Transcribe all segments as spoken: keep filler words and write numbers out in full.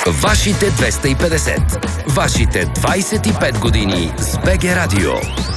Вашите двеста и петдесет. Вашите двайсет и пет години с БГ Радио.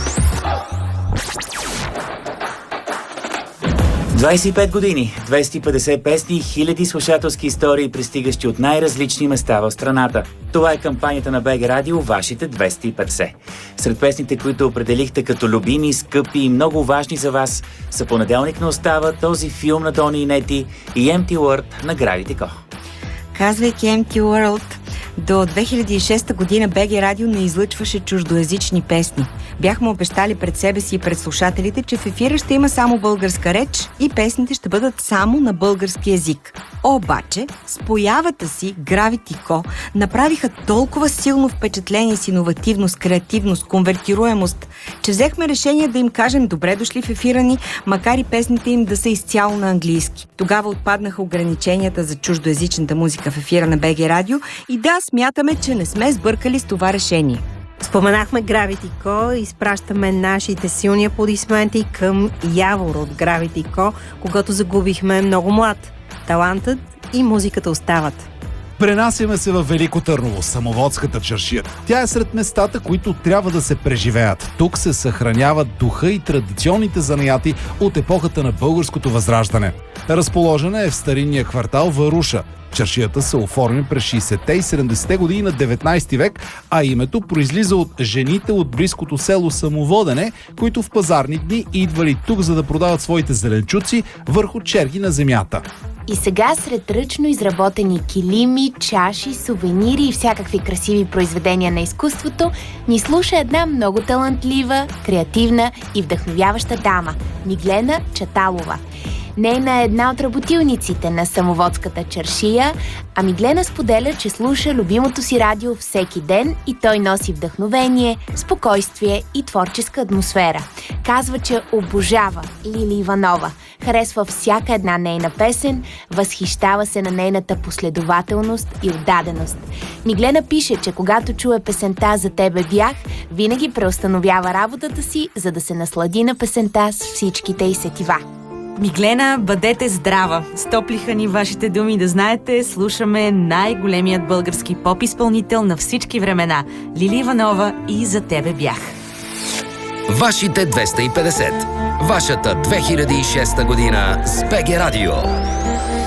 двайсет и пет години, двеста и петдесет песни, хиляди слушателски истории, пристигащи от най-различни места в страната. Това е кампанията на БГ Радио «Вашите двеста и петдесет». Сред песните, които определихте като любими, скъпи и много важни за вас, са «Понеделник не остава», този филм на Дони и Нети и Empty World на Gravity Co. Казвайки Empty World, до две хиляди и шеста година БГ Радио не излъчваше чуждоязични песни. Бяхме обещали пред себе си и пред слушателите, че в ефира ще има само българска реч и песните ще бъдат само на български език. Обаче, с появата си Gravity Co направиха толкова силно впечатление с иновативност, креативност, конвертируемост, че взехме решение да им кажем добре дошли в ефира ни, макар и песните им да са изцяло на английски. Тогава отпаднаха ограниченията за чуждоязичната музика в ефира на БГ Радио и да, смятаме, че не сме сбъркали с това решение. Споменахме Gravity Co, изпращаме нашите силни аплодисменти към Явор от Gravity Co, когато загубихме много млад. Талантът и музиката остават. Пренасяме се във Велико Търново, Самоводската чаршия. Тя е сред местата, които трябва да се преживеят. Тук се съхраняват духа и традиционните занаяти от епохата на българското възраждане. Разположена е в старинния квартал Варуша. Чаршията се оформи през шейсетте и седемдесетте години на деветнайсети век, а името произлиза от жените от близкото село Самоводене, които в пазарни дни идвали тук, за да продават своите зеленчуци върху черги на земята. И сега сред ръчно изработени килими, чаши, сувенири и всякакви красиви произведения на изкуството ни слуша една много талантлива, креативна и вдъхновяваща дама – Миглена Чаталова. Нейна е една от работилниците на Самоводската чаршия, а Миглена споделя, че слуша любимото си радио всеки ден и той носи вдъхновение, спокойствие и творческа атмосфера. Казва, че обожава Лили Иванова, харесва всяка една нейна песен, възхищава се на нейната последователност и отдаденост. Миглена пише, че когато чуе песента «За тебе бях», винаги преустановява работата си, за да се наслади на песента с всичките й сетива. Миглена, бъдете здрава! Стоплиха ни вашите думи, да знаете, слушаме най-големият български поп-изпълнител на всички времена – Лили Иванова и «За тебе бях». Вашите двеста и петдесет. Вашата две хиляди и шеста година с БГ Радио.